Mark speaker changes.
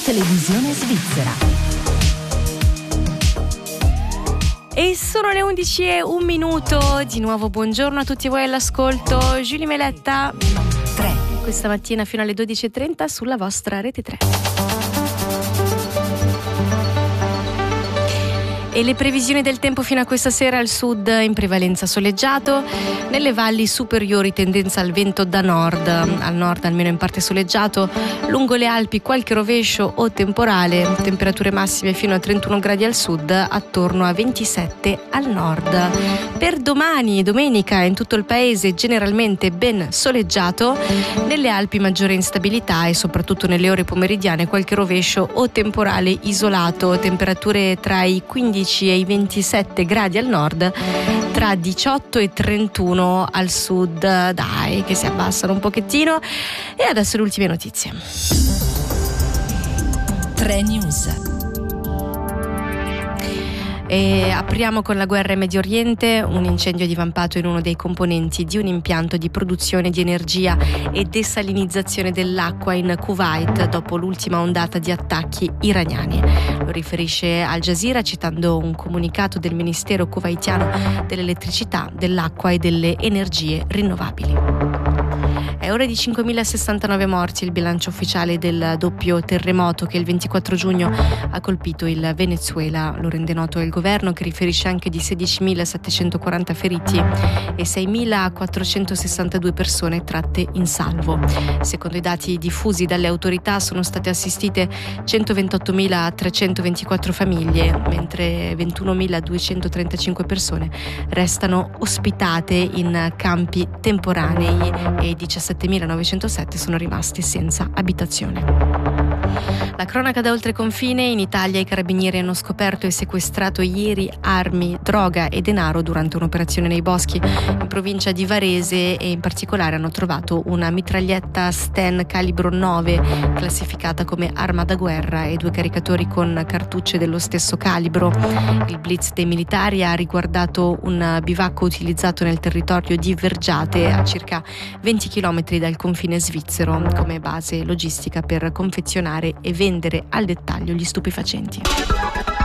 Speaker 1: televisione svizzera.
Speaker 2: E sono le 11:01. Di nuovo buongiorno a tutti voi all'ascolto. Giulia Meletta 3 questa mattina fino alle 12:30 sulla vostra Rete 3. E le previsioni del tempo fino a questa sera: al sud in prevalenza soleggiato, nelle valli superiori tendenza al vento da nord, al nord almeno in parte soleggiato, lungo le Alpi qualche rovescio o temporale, temperature massime fino a 31 gradi al sud, attorno a 27 al nord. Per domani, domenica, in tutto il paese generalmente ben soleggiato, nelle Alpi maggiore instabilità e soprattutto nelle ore pomeridiane qualche rovescio o temporale isolato, temperature tra i 15 e i 27 gradi al nord, tra 18 e 31 al sud. Dai, che si abbassano un pochettino. E adesso le ultime notizie.
Speaker 1: 3 News.
Speaker 2: E apriamo con la guerra in Medio Oriente. Un incendio divampato in uno dei componenti di un impianto di produzione di energia e desalinizzazione dell'acqua in Kuwait dopo l'ultima ondata di attacchi iraniani. Lo riferisce Al Jazeera citando un comunicato del Ministero kuwaitiano dell'elettricità, dell'acqua e delle energie rinnovabili. È ora di 5.069 morti il bilancio ufficiale del doppio terremoto che il 24 giugno ha colpito il Venezuela. Lo rende noto il governo, che riferisce anche di 16.740 feriti e 6.462 persone tratte in salvo. Secondo i dati diffusi dalle autorità sono state assistite 128.324 famiglie, mentre 21.235 persone restano ospitate in campi temporanei e 17.907 sono rimasti senza abitazione. La cronaca da oltreconfine: in Italia i carabinieri hanno scoperto e sequestrato ieri armi, droga e denaro durante un'operazione nei boschi in provincia di Varese, e in particolare hanno trovato una mitraglietta Sten calibro 9 classificata come arma da guerra e 2 caricatori con cartucce dello stesso calibro. Il blitz dei militari ha riguardato un bivacco utilizzato nel territorio di Vergiate, a circa 20 km dal confine svizzero, come base logistica per confezionare e vendere al dettaglio gli stupefacenti.